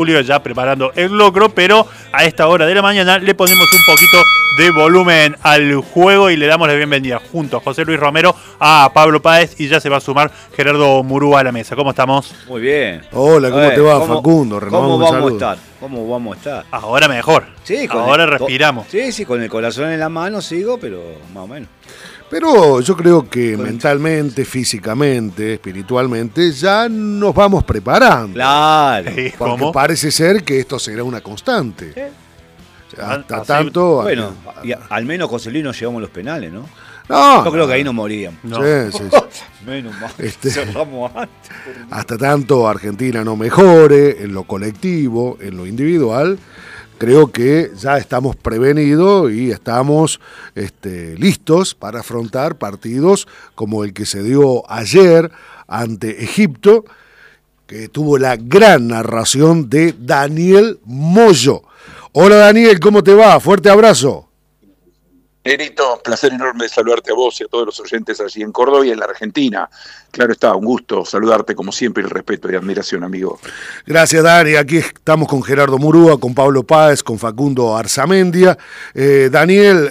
Julio ya preparando el locro, pero a esta hora de la mañana le ponemos un poquito de volumen al juego y le damos la bienvenida junto a José Luis Romero a Pablo Páez y ya se va a sumar Gerardo Murúa a la mesa. ¿Cómo estamos? Muy bien. Hola, ¿cómo te va, Facundo? ¿Cómo vamos a estar? ¿Cómo vamos a estar? Ahora mejor. Sí, ahora respiramos. Sí, con el corazón en la mano sigo, pero más o menos. Pero yo creo que mentalmente, físicamente, espiritualmente, ya nos vamos preparando. Claro. Porque ¿Cómo? parece ser que esto será una constante. Hasta tanto... Bueno, y al menos José Luis nos llevamos los penales, ¿no? No, Yo creo que ahí nos moríamos. No. Sí. Menos mal. Cerramos antes. Hasta tanto Argentina no mejore en lo colectivo, en lo individual, creo que ya estamos prevenidos y estamos listos para afrontar partidos como el que se dio ayer ante Egipto, que tuvo la gran narración de Daniel Moyo. Hola Daniel, ¿cómo te va? Fuerte abrazo. Nerito, placer enorme de saludarte a vos y a todos los oyentes allí en Córdoba y en la Argentina. Claro está, un gusto saludarte como siempre, el respeto y admiración, amigo. Gracias, Dani. Aquí estamos con Gerardo Murúa, con Pablo Páez, con Facundo Arzamendia. Daniel,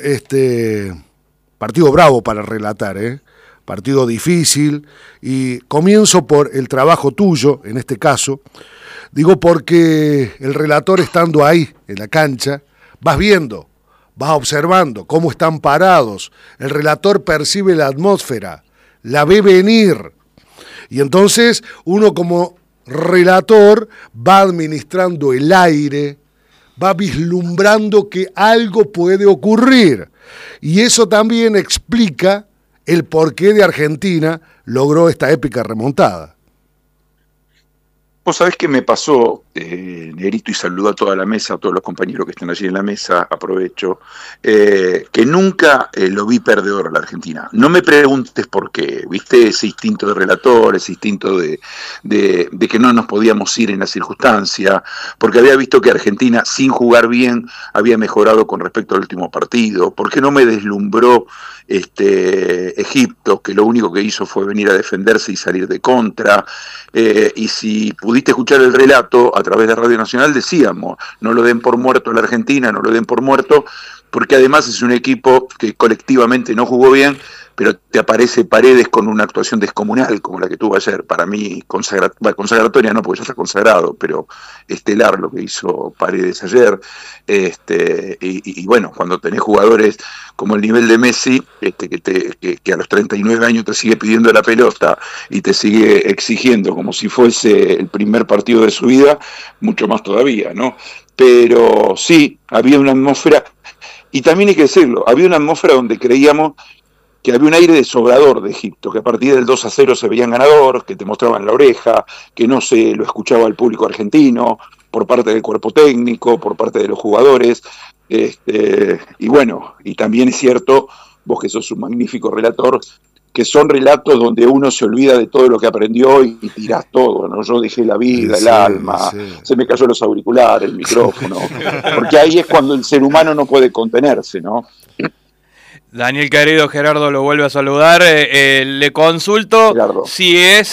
partido bravo para relatar, partido difícil, y comienzo por el trabajo tuyo, en este caso. Digo porque el relator estando ahí, en la cancha, vas viendo, vas observando cómo están parados, el relator percibe la atmósfera, la ve venir, y entonces uno como relator va administrando el aire, va vislumbrando que algo puede ocurrir, y eso también explica el porqué de Argentina logró esta épica remontada. Vos sabés qué me pasó, Negrito, y saludo a toda la mesa, a todos los compañeros que están allí en la mesa, aprovecho, que nunca lo vi perdedor a la Argentina. No me preguntes por qué, ¿viste? Ese instinto de relator, ese instinto de que no nos podíamos ir en la circunstancia, porque había visto que Argentina, sin jugar bien, había mejorado con respecto al último partido. ¿Por qué no me deslumbró Egipto, que lo único que hizo fue venir a defenderse y salir de contra? Y si pudiste escuchar el relato a través de Radio Nacional, decíamos, no lo den por muerto a la Argentina, no lo den por muerto, porque además es un equipo que colectivamente no jugó bien, pero te aparece Paredes con una actuación descomunal, como la que tuvo ayer. Para mí, consagratoria no, porque ya está consagrado, pero estelar lo que hizo Paredes ayer. Y bueno, cuando tenés jugadores como el nivel de Messi, que a los 39 años te sigue pidiendo la pelota y te sigue exigiendo como si fuese el primer partido de su vida, mucho más todavía, ¿no? Pero sí, había una atmósfera, y también hay que decirlo, había una atmósfera donde creíamos que había un aire de sobrador de Egipto, que a partir del 2-0 se veían ganadores, que te mostraban la oreja, que no se lo escuchaba el público argentino, por parte del cuerpo técnico, por parte de los jugadores, y bueno, y también es cierto, vos que sos un magnífico relator, que son relatos donde uno se olvida de todo lo que aprendió y tirás todo, ¿no? Yo dejé la vida, el alma, se me cayó los auriculares, el micrófono, porque ahí es cuando el ser humano no puede contenerse, ¿no? Daniel querido, Gerardo lo vuelve a saludar. Le consulto Gerardo, si es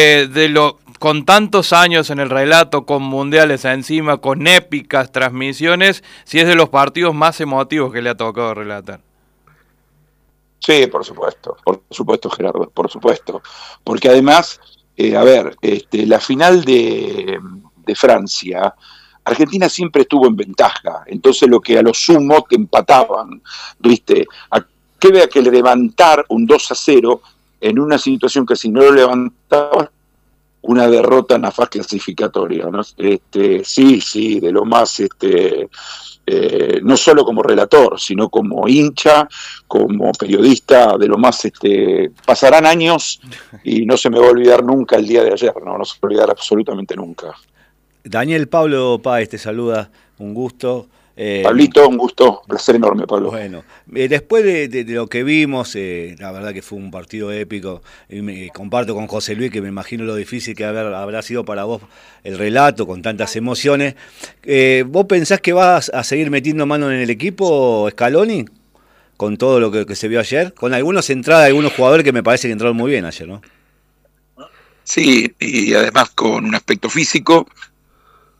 con tantos años en el relato, con mundiales encima, con épicas transmisiones, si es de los partidos más emotivos que le ha tocado relatar. Sí, por supuesto, Gerardo, por supuesto. Porque además, la final de Francia, Argentina siempre estuvo en ventaja, entonces lo que a lo sumo te empataban, ¿viste? Que vea que levantar un 2-0 en una situación que si no lo levantaba, una derrota en la fase clasificatoria, ¿no? Sí, de lo más, no solo como relator, sino como hincha, como periodista, de lo más, pasarán años y no se me va a olvidar nunca el día de ayer, no se me va a olvidar absolutamente nunca. Daniel, Pablo Páez te saluda, un gusto. Pablito, un gusto, placer enorme, Pablo. Bueno, después de lo que vimos, la verdad que fue un partido épico, comparto con José Luis que me imagino lo difícil que habrá sido para vos el relato con tantas emociones. ¿Vos pensás que vas a seguir metiendo mano en el equipo, Scaloni, con todo lo que se vio ayer? Con algunas entradas de algunos jugadores que me parece que entraron muy bien ayer, ¿no? Sí, y además con un aspecto físico